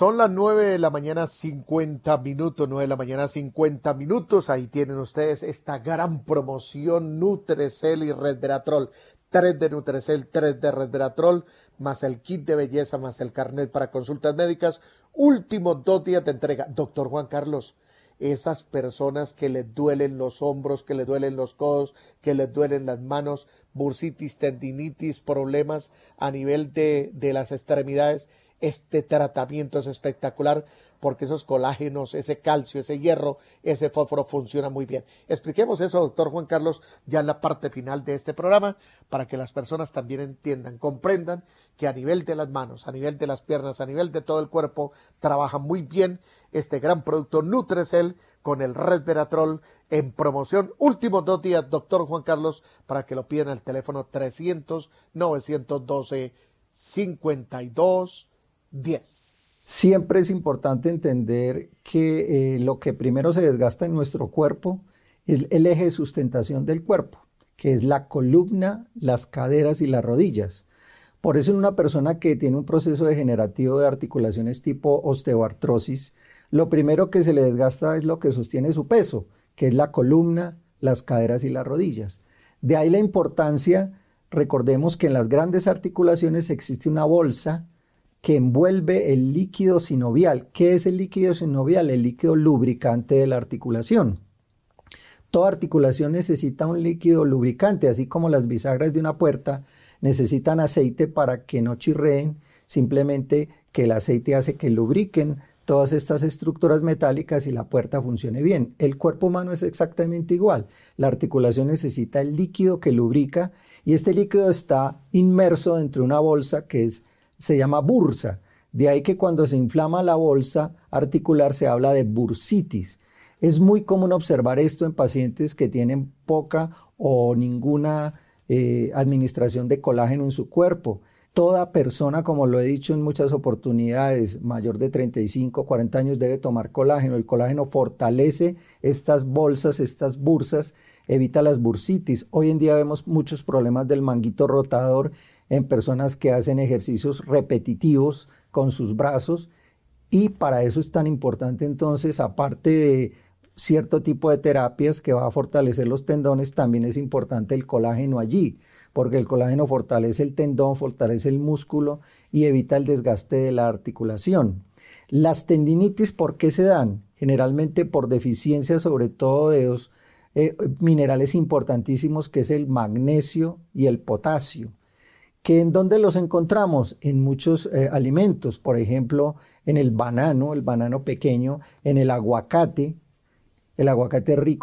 Son las 9 de la mañana 50 minutos, 9 de la mañana 50 minutos. Ahí tienen ustedes esta gran promoción Nutrecel y Resveratrol. 3 de Nutrecel, 3 de Resveratrol, más el kit de belleza, más el carnet para consultas médicas. Últimos 2 días de entrega. Doctor Juan Carlos, esas personas que les duelen los hombros, que les duelen los codos, que les duelen las manos, bursitis, tendinitis, problemas a nivel de las extremidades, este tratamiento es espectacular porque esos colágenos, ese calcio, ese hierro, ese fósforo funciona muy bien. Expliquemos eso, doctor Juan Carlos, ya en la parte final de este programa, para que las personas también entiendan, comprendan que a nivel de las manos, a nivel de las piernas, a nivel de todo el cuerpo, trabaja muy bien este gran producto Nutrecel con el Resveratrol en promoción. Últimos 2 días, doctor Juan Carlos, para que lo pidan al teléfono 300-912-5210. Siempre es importante entender que lo que primero se desgasta en nuestro cuerpo es el eje de sustentación del cuerpo, que es la columna, las caderas y las rodillas. Por eso en una persona que tiene un proceso degenerativo de articulaciones tipo osteoartrosis, lo primero que se le desgasta es lo que sostiene su peso, que es la columna, las caderas y las rodillas. De ahí la importancia, recordemos que en las grandes articulaciones existe una bolsa que envuelve el líquido sinovial. ¿Qué es el líquido sinovial? El líquido lubricante de la articulación. Toda articulación necesita un líquido lubricante, así como las bisagras de una puerta necesitan aceite para que no chirreen, simplemente que el aceite hace que lubriquen todas estas estructuras metálicas y la puerta funcione bien. El cuerpo humano es exactamente igual. La articulación necesita el líquido que lubrica y este líquido está inmerso dentro de una bolsa que se llama bursa. De ahí que cuando se inflama la bolsa articular se habla de bursitis. Es muy común observar esto en pacientes que tienen poca o ninguna administración de colágeno en su cuerpo. Toda persona, como lo he dicho en muchas oportunidades, mayor de 35, 40 años debe tomar colágeno. El colágeno fortalece estas bolsas, estas bursas, evita las bursitis. Hoy en día vemos muchos problemas del manguito rotador en personas que hacen ejercicios repetitivos con sus brazos y para eso es tan importante entonces, aparte de cierto tipo de terapias que va a fortalecer los tendones, también es importante el colágeno allí, porque el colágeno fortalece el tendón, fortalece el músculo y evita el desgaste de la articulación. Las tendinitis, ¿por qué se dan? Generalmente por deficiencia sobre todo de dos minerales importantísimos que es el magnesio y el potasio. ¿Que en dónde los encontramos? En muchos alimentos, por ejemplo, en el banano pequeño, en el aguacate rico